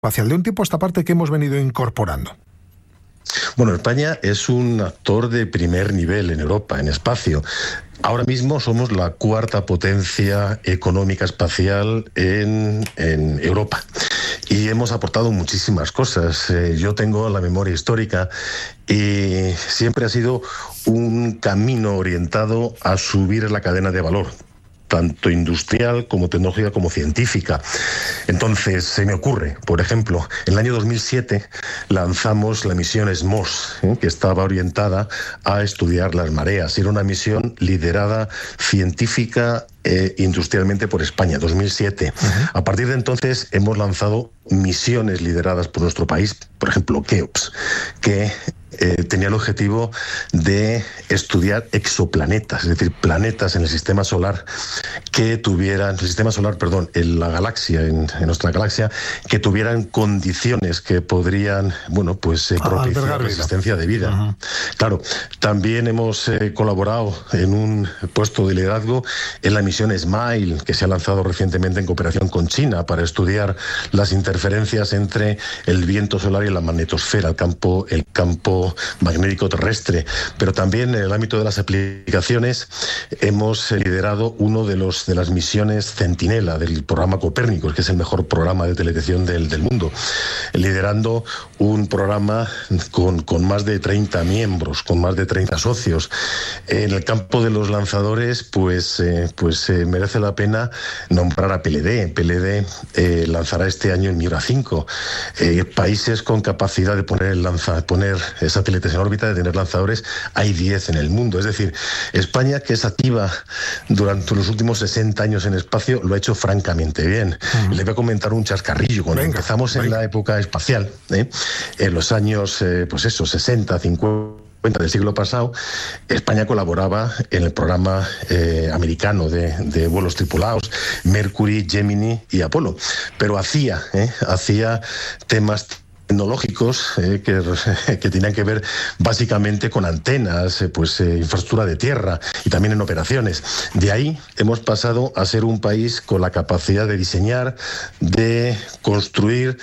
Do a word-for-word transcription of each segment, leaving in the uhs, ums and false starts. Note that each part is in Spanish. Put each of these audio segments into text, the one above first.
espacial, de un tiempo a esta parte que hemos venido incorporando? Bueno, España es un actor de primer nivel en Europa, en espacio. Ahora mismo somos la cuarta potencia económica espacial en, en Europa y hemos aportado muchísimas cosas. Eh, yo tengo la memoria histórica y siempre ha sido un camino orientado a subir la cadena de valor, tanto industrial como tecnológica como científica. Entonces, se me ocurre, por ejemplo, en el año dos mil siete lanzamos la misión S M O S, ¿eh? que estaba orientada a estudiar las mareas. Era una misión liderada científica e industrialmente por España, dos mil siete. Uh-huh. A partir de entonces hemos lanzado misiones lideradas por nuestro país, por ejemplo, KEOPS, que Eh, tenía el objetivo de estudiar exoplanetas, es decir, planetas en el sistema solar que tuvieran, el sistema solar, perdón, en la galaxia, en, en nuestra galaxia, que tuvieran condiciones que podrían, bueno, pues eh, propiciar la existencia de vida. Uh-huh. Claro, también hemos eh, colaborado en un puesto de liderazgo en la misión SMILE, que se ha lanzado recientemente en cooperación con China para estudiar las interferencias entre el viento solar y la magnetosfera, el campo, el campo magnético terrestre. Pero también en el ámbito de las aplicaciones hemos liderado uno de los de las misiones Centinela del programa Copérnicos, que es el mejor programa de teledetección del, del mundo, liderando un programa con, con más de treinta miembros, con más de treinta socios. En el campo de los lanzadores, pues, eh, pues eh, merece la pena nombrar a P L D. P L D eh, lanzará este año el Miura cinco. Eh, países con capacidad de poner, el lanza, poner satélites en órbita, de tener lanzadores, hay diez en el mundo. Es decir, España, que es activa durante los últimos sesenta años en espacio, lo ha hecho francamente bien. Uh-huh. Le voy a comentar un chascarrillo. Cuando venga, empezamos venga. en la época espacial, ¿eh? en los años, eh, pues eso, sesenta, cincuenta del siglo pasado, España colaboraba en el programa eh, americano de, de vuelos tripulados, Mercury, Gemini y Apolo, pero hacía, eh, hacía temas tecnológicos eh, que, que tenían que ver básicamente con antenas, eh, pues eh, infraestructura de tierra y también en operaciones. De ahí hemos pasado a ser un país con la capacidad de diseñar, de construir,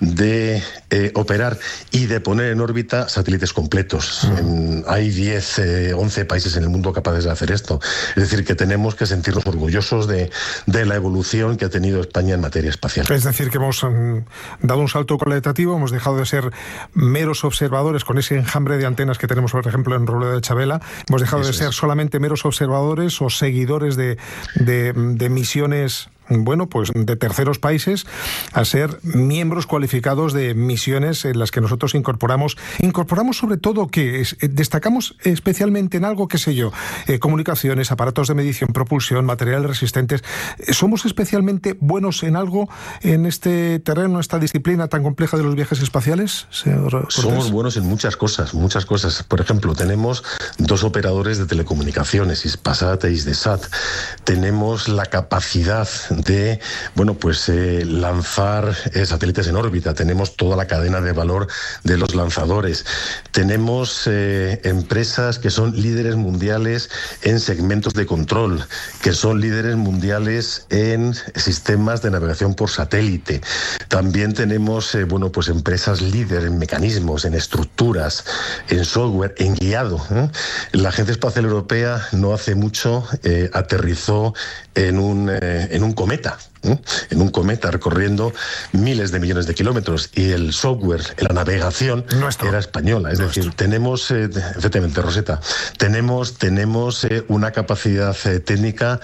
de eh, operar y de poner en órbita satélites completos. Uh-huh. En, hay diez, eh, once países en el mundo capaces de hacer esto. Es decir, que tenemos que sentirnos orgullosos de, de la evolución que ha tenido España en materia espacial. Es decir, que hemos um, dado un salto cualitativo, hemos dejado de ser meros observadores con ese enjambre de antenas que tenemos, por ejemplo, en Robledo de Chabela. Hemos dejado Eso de ser es. solamente meros observadores o seguidores de, de, de misiones, bueno, pues de terceros países, a ser miembros cualificados de misiones en las que nosotros incorporamos, incorporamos sobre todo que es, destacamos especialmente en algo, qué sé yo, eh, comunicaciones, aparatos de medición, propulsión, materiales resistentes. ¿Somos especialmente buenos en algo en este terreno, en esta disciplina tan compleja de los viajes espaciales, señor Cortés? Somos buenos en muchas cosas, muchas cosas. Por ejemplo, tenemos dos operadores de telecomunicaciones, Hispasat e Hisdesat. Tenemos la capacidad de, bueno, pues eh, lanzar eh, satélites en órbita. Tenemos toda la cadena de valor de los lanzadores. Tenemos eh, empresas que son líderes mundiales en segmentos de control, que son líderes mundiales en sistemas de navegación por satélite. También tenemos, eh, bueno, pues empresas líderes en mecanismos, en estructuras, en software, en guiado. ¿eh? La Agencia Espacial Europea no hace mucho eh, aterrizó en un, eh, en un cometa. ¿eh? En un cometa recorriendo miles de millones de kilómetros, y el software, la navegación Nuestro. era española. Es Nuestro. decir, tenemos, eh, efectivamente, Rosetta, tenemos, tenemos eh, una capacidad eh, técnica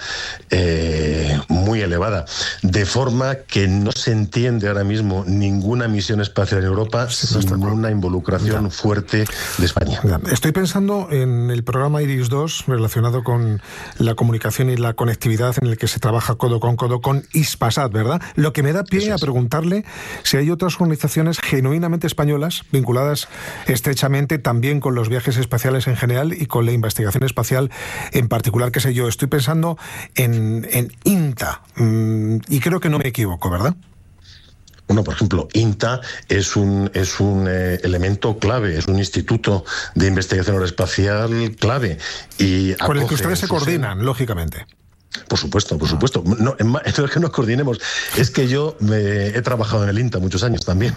eh, muy elevada, de forma que no se entiende ahora mismo ninguna misión espacial en Europa sí, sin una involucración ya. fuerte de España. Ya. Estoy pensando en el programa Iris dos relacionado con la comunicación y la conectividad, en el que se trabaja codo con codo con Hispasat, ¿verdad? Lo que me da pie a preguntarle si hay otras organizaciones genuinamente españolas vinculadas estrechamente también con los viajes espaciales en general y con la investigación espacial en particular. Qué sé yo, estoy pensando en, en INTA y creo que no me equivoco, ¿verdad? Bueno, por ejemplo, INTA es un, es un eh, elemento clave, es un instituto de investigación aeroespacial clave. Y con el que ustedes se coordinan, lógicamente. Por supuesto, por supuesto. No, no es que nos coordinemos. Es que yo me he trabajado en el INTA muchos años también.